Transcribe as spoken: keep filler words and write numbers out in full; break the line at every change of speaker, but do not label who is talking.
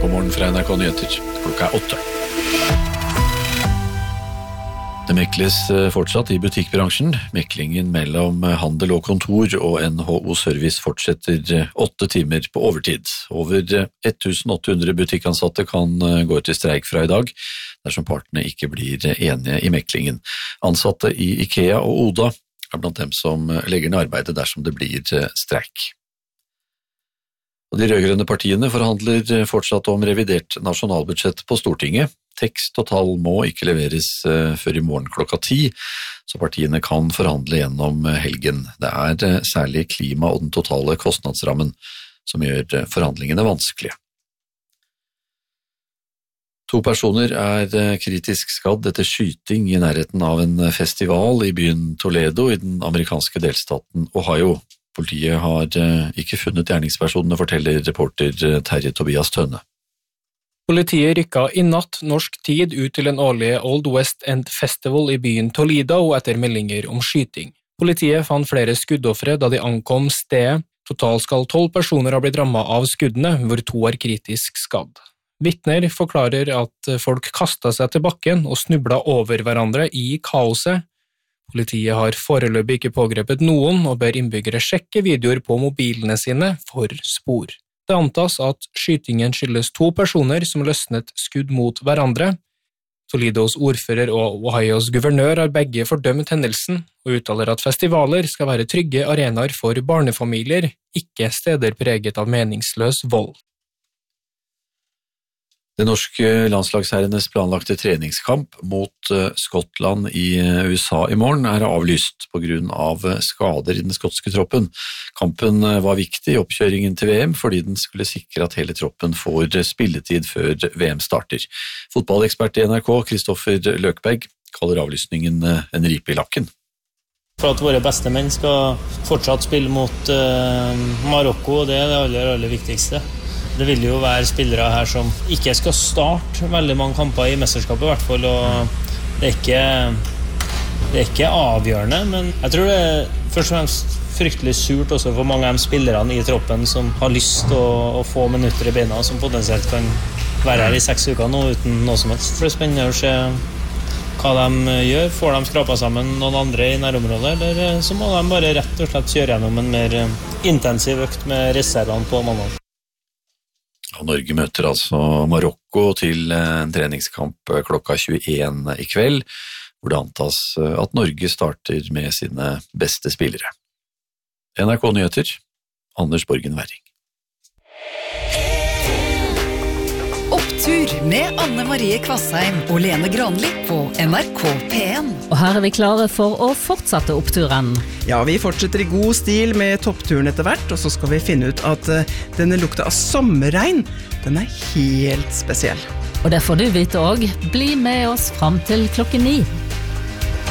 Morgen fra N R K Nyheter. Klokka er åtte. Det mekles fortsatt i butikkbransjen. Meklingen mellom handel og kontor og N H O Service fortsetter åtte timer på overtid. Over åtte hundre butikkansatte kan gå til streik fra i dag, dersom partene ikke blir enige i meklingen. Ansatte i IKEA og Oda er blant dem som legger ned arbeidet dersom det blir streik. Og de rødgrønne partiene forhandler fortsatt om revidert nasjonalbudsjett på Stortinget. Tekst og tall må ikke leveres før i morgen klokka ti, så partiene kan forhandle gjennom helgen. Det er særlig klima og den totale kostnadsrammen som gjør forhandlingene vanskelige. To personer er kritisk skadd etter skyting i nærheten av en festival i byen Toledo i den amerikanske delstaten Ohio. Politiet har ikke funnet gjerningspersonene, forteller reporter Terje Tobias Tønne.
Politiet rykket i natt norsk tid ut til den årlige Old West End Festival i byen Toledo etter meldinger om skyting. Politiet fant flere skuddoffere da de ankom stedet. Totalt skal tolv personer ha blitt rammet av skuddene, hvor to er kritisk skadd. Vitner forklarer at folk kastet seg til bakken og snublet over hverandre i kaoset. Politiet har foreløpig ikke pågrepet noen og ber innbyggere sjekke videoer på mobilene sine for spor. Det antas at skytingen skyldes to personer som løsnet skudd mot hverandre. Toledos ordfører og Ohios guvernør har begge fordømt hendelsen og uttaler at festivaler skal være trygge arenaer for barnefamilier, ikke steder preget av meningsløs vold.
Det norske landslagsherrenes planlagte treningskamp mot Skottland i U S A i morgen er avlyst på grunn av skader i den skotske troppen. Kampen var viktig i oppkjøringen til V M fordi den skulle sikre at hele troppen får spilletid før V M starter. Fotballekspert i N R K, Kristoffer Løkberg, kaller avlysningen en ripe i lakken.
For at våre beste menn skal fortsatt spille mot uh, Marokko, det er det aller, aller viktigste. Det vil jo være spillere her som ikke skal starte veldig mange kamper i mesterskapet i hvert fall, og det er ikke, det er ikke avgjørende, men jeg tror det er først og fremst fryktelig surt også for mange av de spillerne i troppen som har lyst til å, å få minutter i beina, som potensielt kan være her i seks uker nå uten noe som helst. Det er spennende å se hva de gjør. Får de skrapet sammen noen andre i nærområdet, eller så må de bare rett og slett kjøre gjennom en mer intensiv økt med reservene på mandag.
Og Norge møter altså Marokko til en treningskamp klokka tjueen i kveld, hvor det antas at Norge starter med sine beste spillere. N R K Nyheter, Anders Borgen Werring.
Opptur med Anne Marie Kvassheim og Lene Granli på N R K P en.
Og her er vi klare for å fortsette oppturen.
Ja, vi fortsetter i god stil med toppturen etter hvert, og så skal vi finne ut at uh, denne lukta av sommerregn, den er helt spesiell.
Og det får du vite også. Bli med oss frem til klokken ni.